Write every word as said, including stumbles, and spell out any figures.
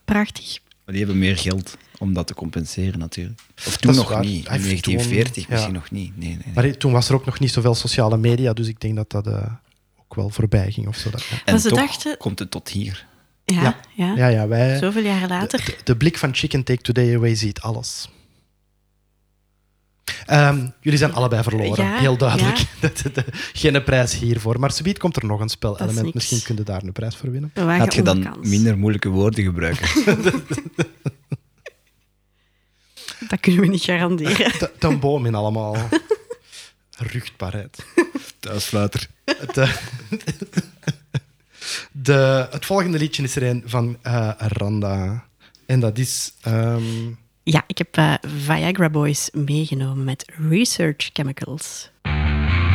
prachtig. Maar die hebben meer geld om dat te compenseren, natuurlijk. Of toen nog waar. niet. Hij In heeft negentien veertig toen- misschien ja. nog niet. Nee, nee, nee. Maar toen was er ook nog niet zoveel sociale media, dus ik denk dat dat uh, ook wel voorbij ging. Of zo. Dat, ja. En Maar ze toch dachten- komt het tot hier. Ja, Ja. ja. Ja, ja, wij, Zoveel jaren later. de, de blik van Chicken Take Today Away ziet alles. Um, jullie zijn allebei verloren, Ja, heel duidelijk. ja. De- de- Geen prijs hiervoor. Maar subiet komt er nog een Dat spelelement. is Misschien niks. kun je daar een prijs voor winnen. We wagen Gaat je dan onderkans. minder moeilijke woorden gebruiken? Dat kunnen we niet garanderen. Te- Ten boom in allemaal. Ruchtbaarheid. Thuisfluiter. Het, uh, de, het volgende liedje is er een van uh, Randa. En dat is... Um, Ja, ik heb uh, Viagra Boys meegenomen met Research Chemicals.